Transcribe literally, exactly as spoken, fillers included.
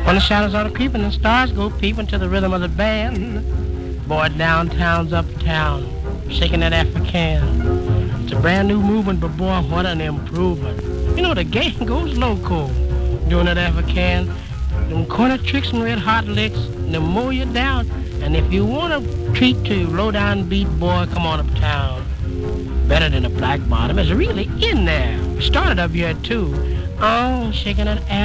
When the shadows are creeping and stars go peeping to the rhythm of the band, boy, downtown's uptown, shaking that African. It's a brand new movement, but boy, what an improvement. You know, the gang goes loco doing that African. Them corner tricks and red hot licks, they'll mow you down. And if you want a treat to low down beat, boy, come on uptown. Better than a black bottom. It's really in there. Started up here too. Oh, shaking that ass.